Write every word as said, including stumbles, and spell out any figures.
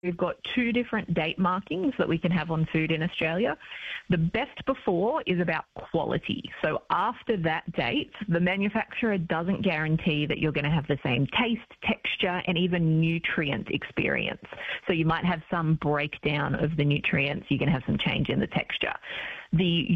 We've got two different date markings that we can have on food in Australia. The best before is about quality. So after that date, the manufacturer doesn't guarantee that you're going to have the same taste, texture, and even nutrient experience. So you might have some breakdown of the nutrients. You can have some change in the texture. The